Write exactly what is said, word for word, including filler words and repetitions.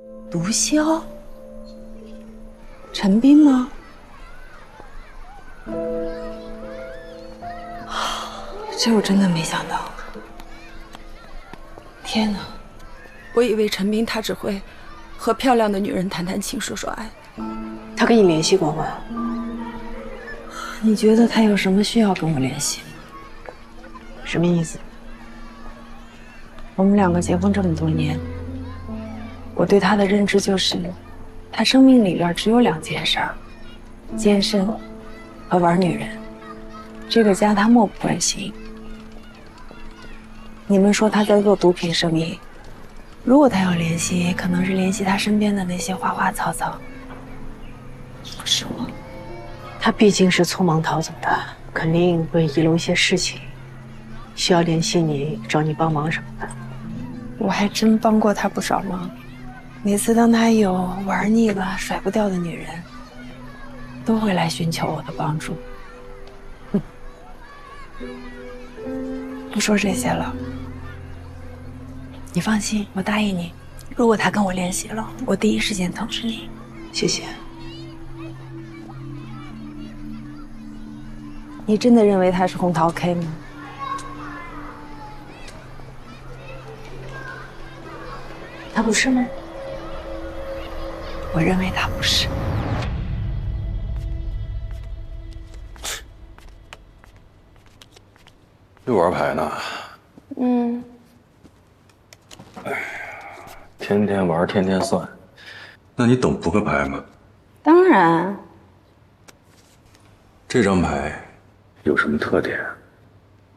毒枭？陈斌吗？这我真的没想到。天哪！我以为陈斌他只会和漂亮的女人谈谈情、说说爱。 他跟你联系过吗？ 你觉得他有什么需要跟我联系吗？ 什么意思？ 我们两个结婚这么多年，我对他的认知就是，他生命里边只有两件事儿：健身和玩女人。这个家他漠不关心。你们说他在做毒品生意，如果他要联系，可能是联系他身边的那些花花草草，不是我。 他毕竟是匆忙逃走的，肯定会遗漏一些事情，需要联系你，找你帮忙什么的。 我还真帮过他不少忙。每次当他有玩腻了、甩不掉的女人，都会来寻求我的帮助。嗯，不说这些了，你放心，我答应你，如果他跟我联系了，我第一时间通知你。 谢谢。 你真的认为他是红桃 K 吗？ 他不是吗？ 我认为他不是。 又玩牌呢？ 嗯。 哎呀，天天玩，天天算。那你懂扑克牌吗？ 当然。 这张牌有什么特点？